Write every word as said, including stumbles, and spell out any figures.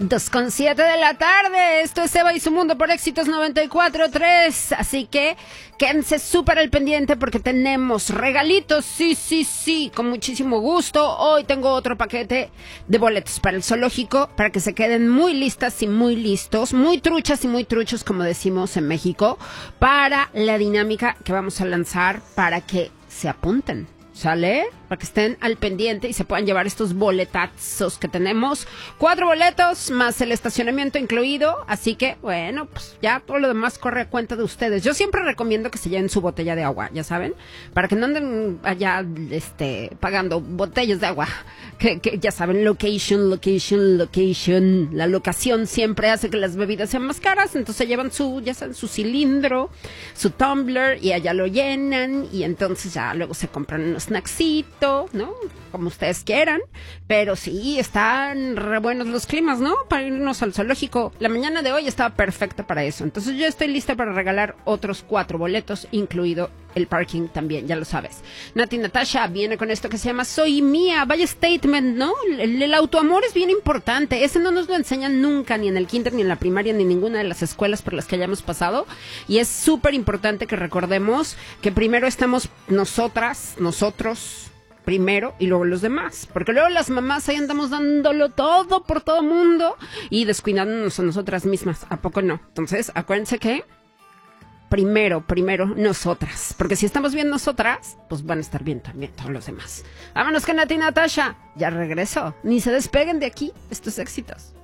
Dos con siete de la tarde, esto es Eva y su mundo por Éxitos noventa y cuatro punto tres, así que quédense súper al pendiente porque tenemos regalitos, sí, sí, sí, con muchísimo gusto. Hoy tengo otro paquete de boletos para el zoológico, para que se queden muy listas y muy listos, muy truchas y muy truchos, como decimos en México, para la dinámica que vamos a lanzar para que se apunten. ¿Sale? Para que estén al pendiente y se puedan llevar estos boletazos que tenemos. Cuatro boletos más el estacionamiento incluido. Así que, bueno, pues ya todo lo demás corre a cuenta de ustedes. Yo siempre recomiendo que se lleven su botella de agua, ya saben. Para que no anden allá este, pagando botellas de agua. Que, que ya saben, location, location, location. La locación siempre hace que las bebidas sean más caras. Entonces llevan su, ya saben, su cilindro, su tumbler y allá lo llenan. Y entonces ya luego se compran unos snacksito, ¿no? Como ustedes quieran, pero sí, están re buenos los climas, ¿no? Para irnos al zoológico. La mañana de hoy estaba perfecta para eso. Entonces yo estoy lista para regalar otros cuatro boletos, incluido el parking también, ya lo sabes. Nati Natasha viene con esto que se llama Soy Mía. Vaya statement, ¿no? El, el autoamor es bien importante. Ese no nos lo enseñan nunca, ni en el kinder, ni en la primaria, ni en ninguna de las escuelas por las que hayamos pasado. Y es súper importante que recordemos que primero estamos nosotras, nosotros, primero y luego los demás, porque luego las mamás ahí andamos dándolo todo por todo mundo y descuidándonos a nosotras mismas, ¿a poco no? Entonces, acuérdense que primero, primero nosotras, porque si estamos bien nosotras, pues van a estar bien también todos los demás. Vámonos con Nati Natasha, ya regreso, ni se despeguen de aquí, estos éxitos.